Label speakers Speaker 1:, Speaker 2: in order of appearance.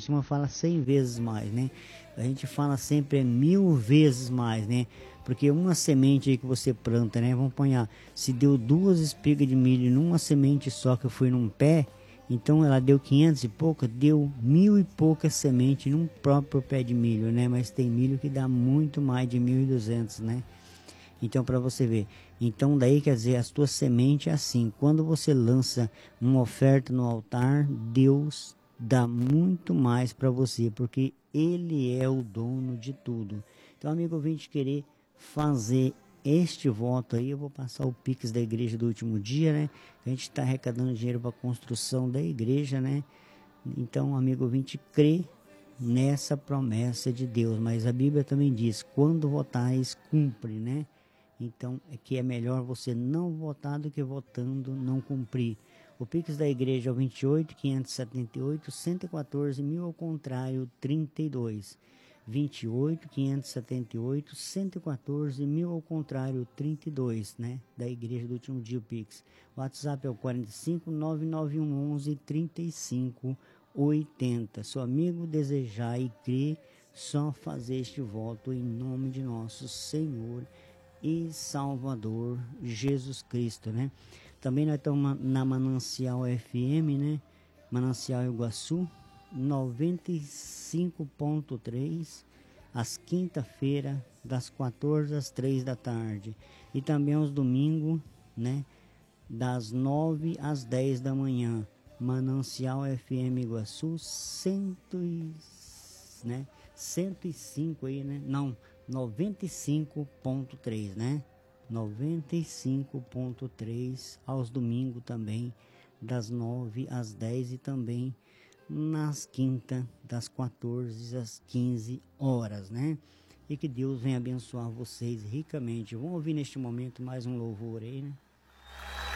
Speaker 1: gente não fala 100 vezes mais, né? A gente fala sempre 1000 vezes mais, né? Porque uma semente aí que você planta, né? Vamos apanhar, se deu 2 espigas de milho numa semente só que foi num pé, então ela deu 500 e pouca, deu 1000 e poucas sementes num próprio pé de milho, né? Mas tem milho que dá muito mais de 1200, né? Então, para você ver, então daí quer dizer, as tuas sementes é assim, quando você lança uma oferta no altar, Deus dá muito mais para você, porque Ele é o dono de tudo. Então, amigo, eu vim te querer fazer este voto aí, eu vou passar o Pix da igreja do último dia, né? A gente está arrecadando dinheiro para a construção da igreja, né? Então, amigo, eu vim te crer nessa promessa de Deus, mas a Bíblia também diz, quando votais, cumpre, né? Então, é que é melhor você não votar do que votando não cumprir. O Pix da igreja é o 28 578 114 mil, ao contrário, 32. 28 578 114 mil, ao contrário, 32, né? Da igreja do último dia, o Pix. O WhatsApp é o 45 99111 35 80. Seu amigo desejar e crer, só fazer este voto em nome de nosso Senhor e Salvador Jesus Cristo, né? Também nós estamos na Manancial FM, né? Manancial Iguaçu 95.3, às quinta-feira, das 14 às 3 da tarde. E também aos domingos, né? Das 9 às 10 da manhã. Manancial FM Iguaçu 105 aí, né? Não, 95.3, né? 95.3 aos domingos também, das 9 às 10, e também nas quintas, das 14 às 15 horas, né? E que Deus venha abençoar vocês ricamente. Vamos ouvir neste momento mais um louvor aí, né?